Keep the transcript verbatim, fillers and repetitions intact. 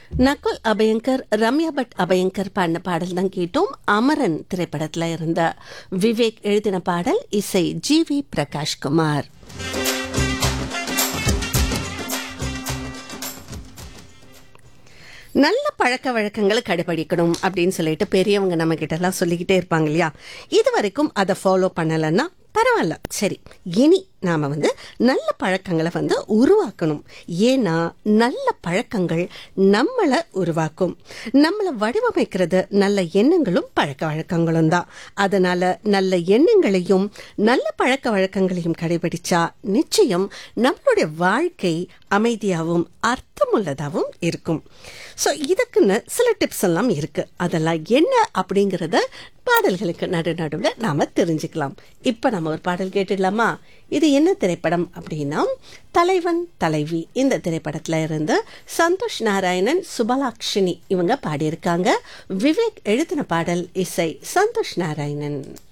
Nakul Abhyankar, Ramya but Abhyankar பாடின பாடல் தான் கேட்டோம். அமரன் திரைப்படத்துல இருந்த விவேக் எழுதின பாடல், இசை ஜி வி பிரகாஷ்குமார். நல்ல பழக்க வழக்கங்களை கடைபிடிக்கணும் அப்படின்னு சொல்லிட்டு பெரியவங்க நம்ம கிட்ட எல்லாம் சொல்லிக்கிட்டே இருப்பாங்க இல்லையா. இது வரைக்கும் அதை ஃபாலோ பண்ணலைன்னா பரவாயில்ல, சரி, இனி நாம வந்து நல்ல பழக்கங்களை வந்து உருவாக்கணும். ஏன்னா நல்ல பழக்கங்கள் நம்மளை உருவாக்கும். நம்மளை வடிவமைக்கிறது நல்ல எண்ணங்களும் பழக்க வழக்கங்களும் தான். அதனால நல்ல எண்ணங்களையும் நல்ல பழக்க வழக்கங்களையும் கடைபிடிச்சா நிச்சயம் நம்மளுடைய வாழ்க்கை அமைதியாகவும் அர்த்தமுள்ளதாகவும் இருக்கும். ஸோ இதுக்குன்னு சில டிப்ஸ் எல்லாம் இருக்கு. அதெல்லாம் என்ன அப்படிங்கிறத பாடல்களுக்கு நடு நடுவில் நாம தெரிஞ்சுக்கலாம். இப்ப நம்ம ஒரு பாடல் கேட்டுடலாமா? இது என்ன திரைப்படம் அப்படின்னா தலைவன் தலைவி. இந்த திரைப்படத்துல இருந்து சந்தோஷ் நாராயணன், சுபலாக்ஷினி இவங்க பாடியிருக்காங்க. விவேக் எழுதின பாடல், இசை சந்தோஷ் நாராயணன்.